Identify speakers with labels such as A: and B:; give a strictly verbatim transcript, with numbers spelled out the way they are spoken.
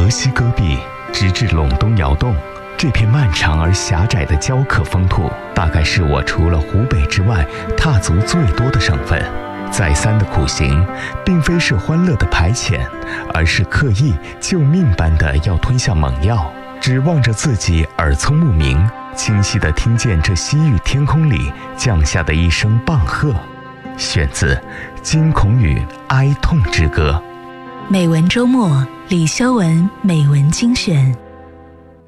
A: 西戈壁，直至陇东窑洞，这片漫长而狭窄的焦刻风土，大概是我除了湖北之外踏足最多的省份。再三的苦行，并非是欢乐的排遣，而是刻意救命般的要吞下猛药，指望着自己耳聪目明，清晰地听见这西域天空里降下的一声棒喝。选自《惊恐与哀痛之歌》。
B: 美文周末，李修文美文精选。